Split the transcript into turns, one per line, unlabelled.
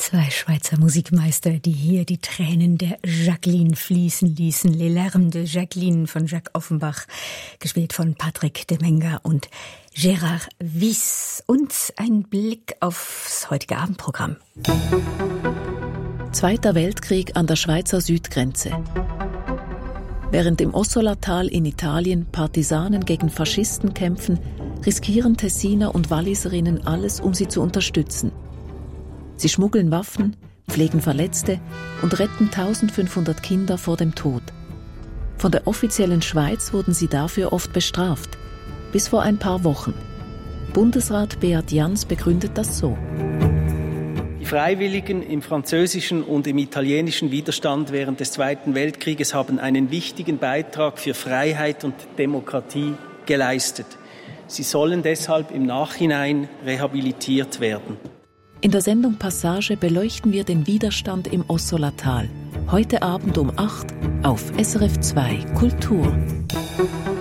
Zwei Schweizer Musikmeister, die hier die Tränen der Jacqueline fließen ließen. Les Larmes de Jacqueline von Jacques Offenbach, gespielt von Patrick Demenga und Gérard Wyss. Und ein Blick aufs heutige Abendprogramm.
Zweiter Weltkrieg an der Schweizer Südgrenze. Während im Ossolatal in Italien Partisanen gegen Faschisten kämpfen, riskieren Tessiner und Walliserinnen alles, um sie zu unterstützen. Sie schmuggeln Waffen, pflegen Verletzte und retten 1500 Kinder vor dem Tod. Von der offiziellen Schweiz wurden sie dafür oft bestraft. Bis vor ein paar Wochen. Bundesrat Beat Jans begründet das so.
Die Freiwilligen im französischen und im italienischen Widerstand während des Zweiten Weltkrieges haben einen wichtigen Beitrag für Freiheit und Demokratie geleistet. Sie sollen deshalb im Nachhinein rehabilitiert werden.
In der Sendung Passage beleuchten wir den Widerstand im Ossolatal. Heute Abend um 8 auf SRF 2 Kultur.